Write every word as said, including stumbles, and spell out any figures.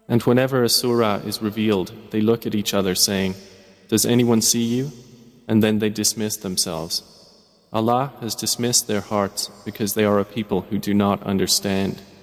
And whenever a surah is revealed, they look at each other saying, "Does anyone see you?" And then they dismiss themselves. Allah has dismissed their hearts because they are a people who do not understand.